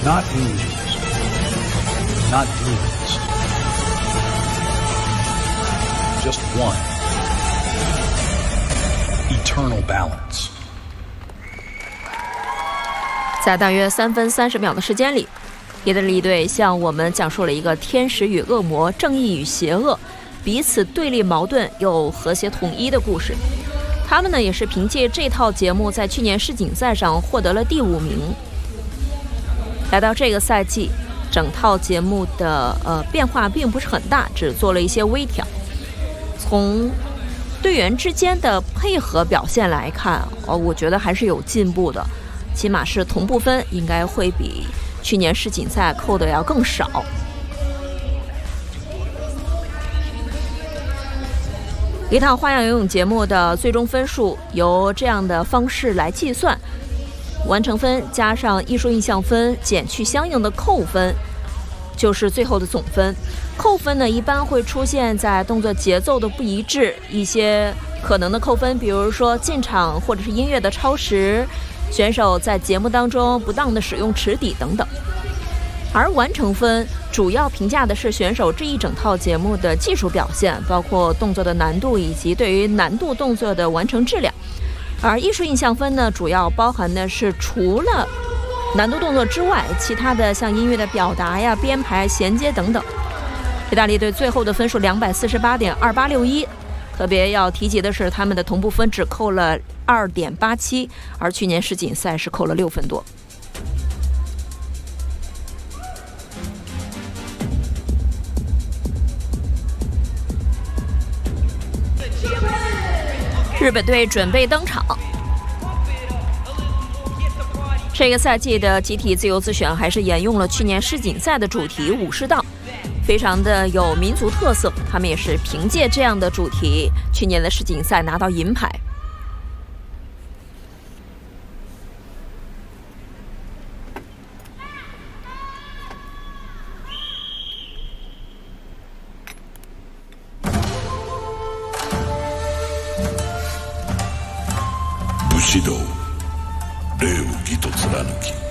Not angels, not demons, just one eternal balance. 在大约3分30秒的时间里，耶德利队向我们讲述了一个天使与恶魔、正义与邪恶彼此对立矛盾又和谐统一的故事。他们呢也是凭借这套节目在去年世锦赛上获得了第5名。来到这个赛季，整套节目的变化并不是很大，只做了一些微调。从队员之间的配合表现来看，我觉得还是有进步的，起码是同步分应该会比去年世锦赛扣的要更少。一套花样游泳节目的最终分数由这样的方式来计算：完成分加上艺术印象分减去相应的扣分，就是最后的总分。扣分呢一般会出现在动作节奏的不一致，一些可能的扣分，比如说进场或者是音乐的超时，选手在节目当中不当的使用池底等等。而完成分主要评价的是选手这一整套节目的技术表现，包括动作的难度以及对于难度动作的完成质量。而艺术印象分呢，主要包含的是除了难度动作之外，其他的像音乐的表达呀、编排、衔接等等。意大利队最后的分数248.2861，特别要提及的是，他们的同步分只扣了2.87，而去年世锦赛是扣了6分多。日本队准备登场。这个赛季的集体自由自选还是沿用了去年世锦赛的主题武士道，非常的有民族特色。他们也是凭借这样的主题，去年的世锦赛拿到银牌。 武士道、礼を義と貫き、